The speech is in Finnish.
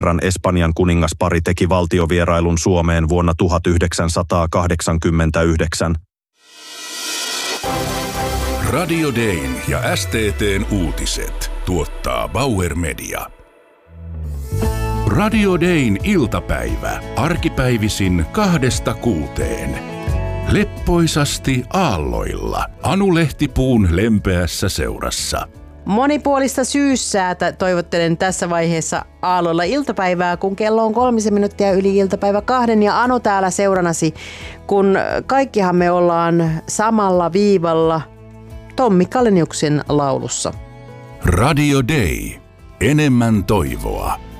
Espanjan kuningaspari teki valtiovierailun Suomeen vuonna 1989. Radio Dayn ja STT:n uutiset tuottaa Bauer Media. Radio Dayn iltapäivä arkipäivisin 2–6. Leppoisasti aalloilla Anu Lehtipuun lempeässä seurassa. Monipuolista syyssäätä toivottelen tässä vaiheessa aalloilla iltapäivää, kun kello on 3 minuuttia yli iltapäivä 2 ja Anu täällä seuranasi, kun kaikkihan me ollaan samalla viivalla Tommi Kaleniuksen laulussa. Radio Day. Enemmän toivoa.